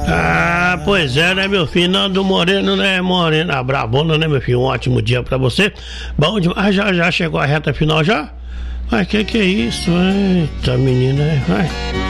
Ah, pois é, né, meu filho? Nando Moreno, né, Morena Brabona, né, meu filho? Um ótimo dia pra você. Bom demais. Já chegou a reta final já? Mas que é isso? Eita, menina, vai.